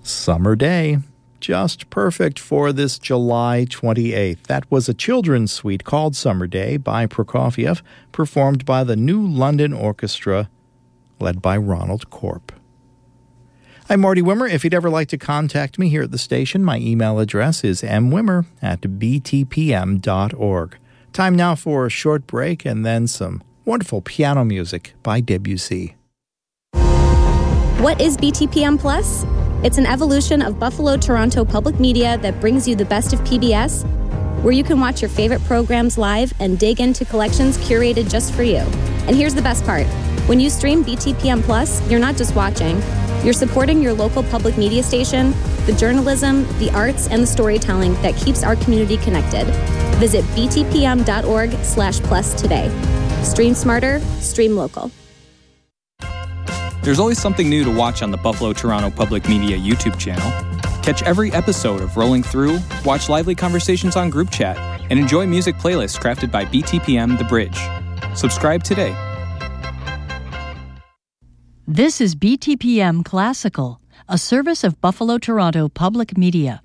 Summer Day, just perfect for this July 28th. That was a children's suite called Summer Day by Prokofiev, performed by the New London Orchestra, led by Ronald Korp. I'm Marty Wimmer. If you'd ever like to contact me here at the station, my email address is mwimmer@btpm.org. Time now for a short break and then some wonderful piano music by Debussy. What is BTPM Plus? It's an evolution of Buffalo Toronto Public Media that brings you the best of PBS, where you can watch your favorite programs live and dig into collections curated just for you. And here's the best part. When you stream BTPM Plus, you're not just watching. You're supporting your local public media station, the journalism, the arts, and the storytelling that keeps our community connected. Visit btpm.org/plus today. Stream smarter, stream local. There's always something new to watch on the Buffalo Toronto Public Media YouTube channel. Catch every episode of Rolling Through, watch lively conversations on Group Chat, and enjoy music playlists crafted by BTPM The Bridge. Subscribe today. This is BTPM Classical, a service of Buffalo Toronto Public Media.